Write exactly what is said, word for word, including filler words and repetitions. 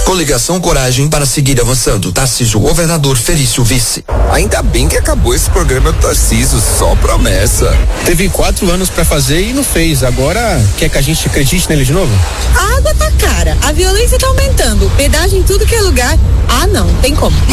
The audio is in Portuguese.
Coligação Coragem para seguir avançando. Tarcísio governador, Felício vice. Ainda bem que acabou esse programa do Tarcísio, só promessa. Teve quatro anos pra fazer e não fez. Agora quer que a gente acredite nele de novo? A água tá cara, a violência tá aumentando, pedágio em tudo que é lugar. Ah, não, tem como.